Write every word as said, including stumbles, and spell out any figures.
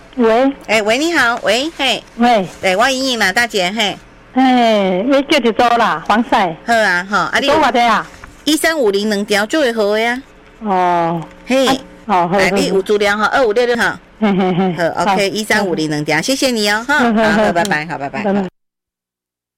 喂， 哎、喂，你好，喂，嘿， 喂， 对，我莹莹啦，大姐，嘿， 哎，你叫一组啦，黄晒， 好啊，吼，啊，你组偌济啊？ 一三五零两条最会好的呀， 哦， 嘿， 啊哦，好， 哎， 好你有资料哈，二五六六哈， 嘿嘿嘿， 好，OK，一三五零两条，谢谢你哦，哈，好，好，拜拜，好，拜拜。 拜拜。